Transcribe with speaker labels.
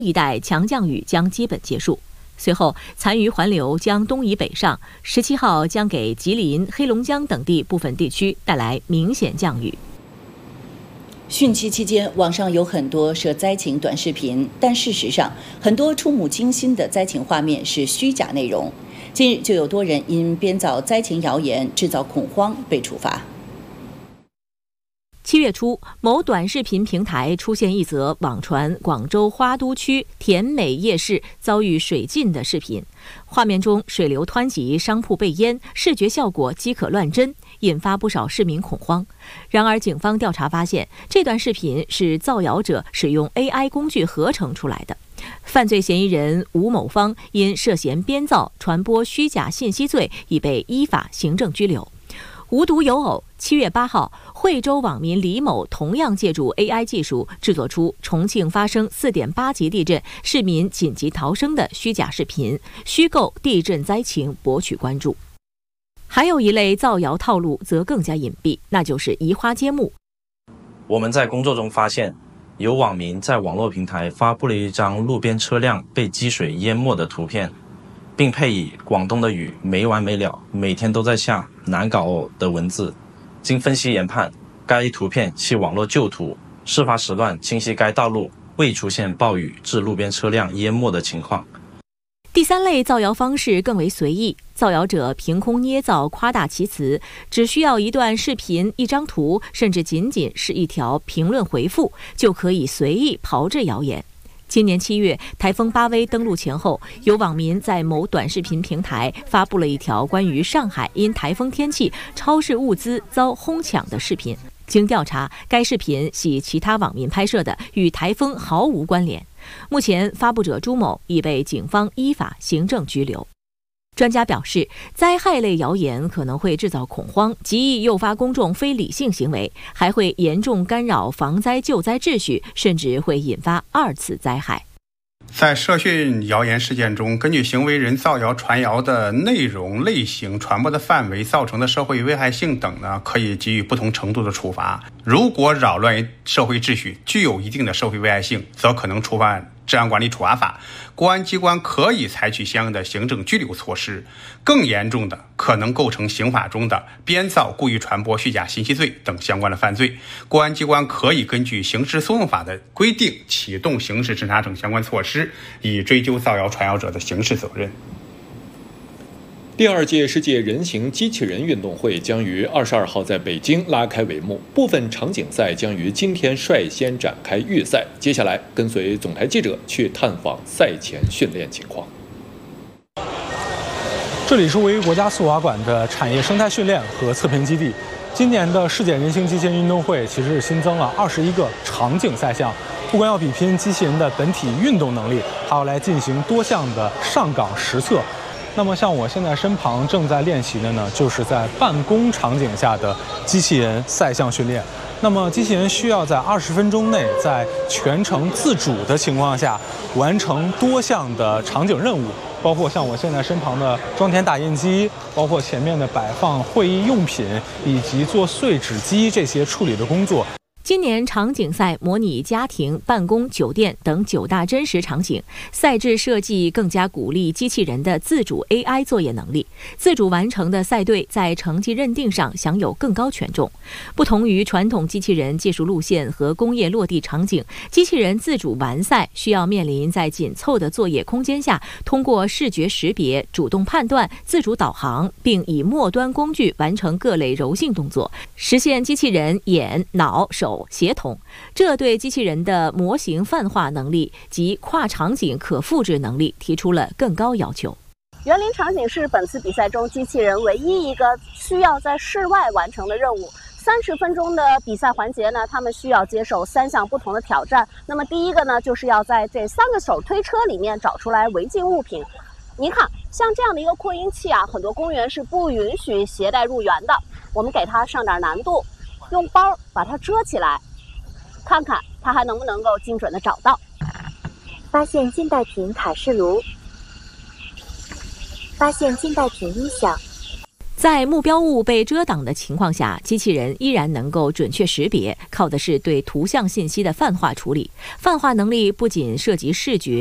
Speaker 1: 一带强降雨将基本结束。随后，残余环流将东移北上，17号将给吉林、黑龙江等地部分地区带来明显降雨。
Speaker 2: 汛期期间，网上有很多涉灾情短视频，但事实上，很多触目惊心的灾情画面是虚假内容。近日，就有多人因编造灾情谣言、制造恐慌被处罚。
Speaker 1: 7月初，某短视频平台出现一则网传广州花都区田美夜市遭遇水浸的视频，画面中水流湍急，商铺被淹，视觉效果饥渴乱真，引发不少市民恐慌。然而，警方调查发现，这段视频是造谣者使用 AI 工具合成出来的。犯罪嫌疑人吴某芳因涉嫌编造、传播虚假信息罪，已被依法行政拘留。无独有偶，7月8号，惠州网民李某同样借助 AI 技术制作出重庆发生4.8级地震，市民紧急逃生的虚假视频，虚构地震灾情博取关注。还有一类造谣套路则更加隐蔽，那就是移花接木。
Speaker 3: 我们在工作中发现，有网民在网络平台发布了一张路边车辆被积水淹没的图片，并配以广东的雨没完没了，每天都在下，难搞哦的文字。经分析研判，该图片系网络旧图，事发时段清晰该道路未出现暴雨致路边车辆淹没的情况。
Speaker 1: 第三类造谣方式更为随意，造谣者凭空捏造、夸大其词，只需要一段视频、一张图，甚至仅仅是一条评论回复，就可以随意炮制谣言。今年7月，台风巴威登陆前后，有网民在某短视频平台发布了一条关于上海因台风天气超市物资遭哄抢的视频。经调查，该视频系其他网民拍摄的，与台风毫无关联。目前，发布者朱某已被警方依法行政拘留。专家表示，灾害类谣言可能会制造恐慌，极易诱发公众非理性行为，还会严重干扰防灾救灾秩序，甚至会引发2次灾害。
Speaker 4: 在涉汛谣言事件中，根据行为人造谣传谣的内容类型、传播的范围、造成的社会危害性等呢，可以给予不同程度的处罚。如果扰乱社会秩序，具有一定的社会危害性，则可能触犯治安管理处罚法，公安机关可以采取相应的行政拘留措施。更严重的，可能构成刑法中的编造、故意传播虚假信息罪等相关的犯罪。公安机关可以根据刑事诉讼法的规定，启动刑事侦查等相关措施，以追究造谣传谣者的刑事责任。
Speaker 5: 第2届世界人形机器人运动会将于22号在北京拉开帷幕，部分场景赛将于今天率先展开预赛。接下来，跟随总台记者去探访赛前训练情况。
Speaker 6: 这里是位于国家速滑馆的产业生态训练和测评基地。今年的世界人形机器人运动会其实是新增了21个场景赛项，不光要比拼机器人的本体运动能力，还要来进行多项的上岗实测。那么像我现在身旁正在练习的呢，就是在办公场景下的机器人赛项训练。那么机器人需要在20分钟内，在全程自主的情况下，完成多项的场景任务，包括像我现在身旁的装填打印机，包括前面的摆放会议用品，以及做碎纸机这些处理的工作。
Speaker 1: 今年场景赛模拟家庭、办公、酒店等9大真实场景，赛制设计更加鼓励机器人的自主 AI 作业能力，自主完成的赛队在成绩认定上享有更高权重。不同于传统机器人技术路线和工业落地场景，机器人自主完赛需要面临在紧凑的作业空间下，通过视觉识别、主动判断、自主导航，并以末端工具完成各类柔性动作，实现机器人眼、脑、手协同，这对机器人的模型泛化能力及跨场景可复制能力提出了更高要求。
Speaker 7: 园林场景是本次比赛中机器人唯一一个需要在室外完成的任务。30分钟的比赛环节呢，他们需要接受3项不同的挑战。那么第一个呢，就是要在这3个手推车里面找出来违禁物品。您看，像这样的一个扩音器啊，很多公园是不允许携带入园的。我们给它上点难度，用包把它遮起来，看看它还能不能够精准的找到。
Speaker 8: 发现近代品卡式炉，发现近代品音响。
Speaker 1: 在目标物被遮挡的情况下，机器人依然能够准确识别，靠的是对图像信息的泛化处理。泛化能力不仅涉及视觉、